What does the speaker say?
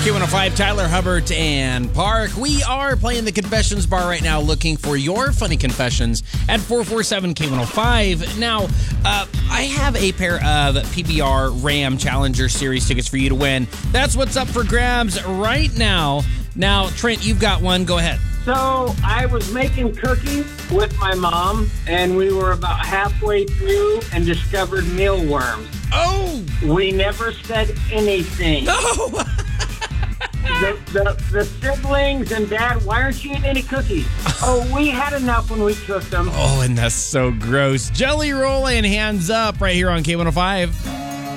K105, Tyler Hubbard and Park. We are playing the Confessions Bar right now, looking for your funny confessions at 447-K105. Now, I have a pair of PBR Ram Challenger Series tickets for you to win. That's what's up for grabs right now. Now, Trent, you've got one. Go ahead. So I was making cookies with my mom, and we were about halfway through and discovered mealworms. Oh! We never said anything. No! The siblings and Dad, why aren't you eating any cookies? Oh, we had enough when we cooked them. Oh, and that's so gross. Jelly Roll and Hands Up right here on K105.